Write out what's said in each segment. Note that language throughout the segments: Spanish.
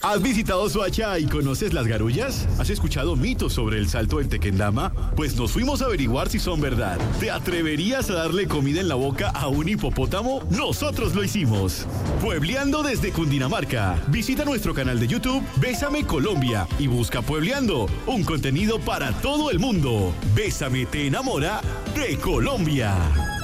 ¿Has visitado Soacha y conoces las garullas? ¿Has escuchado mitos sobre el salto en Tequendama? Pues nos fuimos a averiguar si son verdad. ¿Te atreverías a darle comida en la boca a un hipopótamo? Nosotros lo hicimos. Puebleando desde Cundinamarca. Visita nuestro canal de YouTube Bésame Colombia y busca Puebleando, un contenido para todo el mundo. Bésame te enamora de Colombia.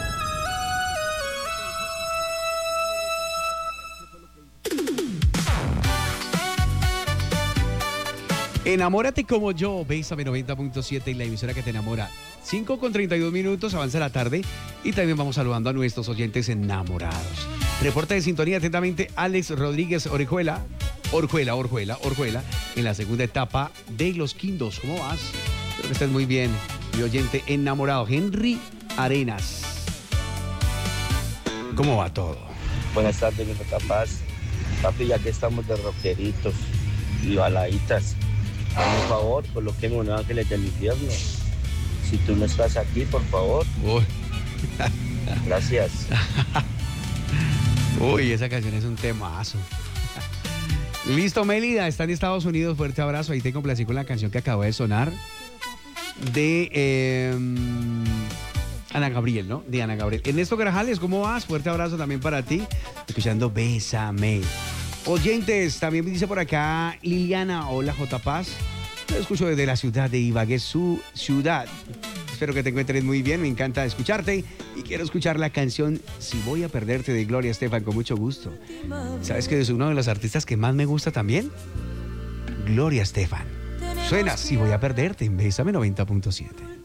Enamórate como yo, Bésame 90.7 y la emisora que te enamora. 5:32, avanza la tarde y también vamos saludando a nuestros oyentes enamorados. Reporte de sintonía atentamente Alex Rodríguez Orjuela, en la segunda etapa de Los Quindos. ¿Cómo vas? Espero que estés muy bien, mi oyente enamorado. Henry Arenas. ¿Cómo va todo? Buenas tardes, mi capaz. Papi, ya que estamos de rockeritos y baladitas, por favor, coloquemos un Ángeles del Infierno. Si tú no estás aquí, por favor. Uy. Gracias. Uy, esa canción es un temazo. Listo, Mélida, está en Estados Unidos. Fuerte abrazo. Ahí te complací con la canción que acabó de sonar de Ana Gabriel, ¿no? De Ana Gabriel. Ernesto Grajales, ¿cómo vas? Fuerte abrazo también para ti. Escuchando Bésame. Oyentes, también me dice por acá Liliana, hola J. Paz. Lo escucho desde la ciudad de Ibagué, su ciudad. Espero que te encuentres muy bien, me encanta escucharte y quiero escuchar la canción Si voy a perderte de Gloria Estefan con mucho gusto. ¿Sabes que es uno de los artistas que más me gusta también? Gloria Estefan. Suena Si voy a perderte en Bésame 90.7.